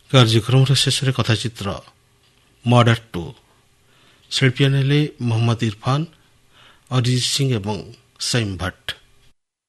କାର୍ଯ୍ୟକ୍ରମର ଶେଷରେ କଥାଚିତ୍ର ମର୍ଡର 2। ଶିଳ୍ପୀମାନେ ହେଲେ ମହମ୍ମଦ ଇରଫାନ, ଅରିଜିତ ସିଂ ଏବଂ ସୈମ ଭଟ୍ଟ।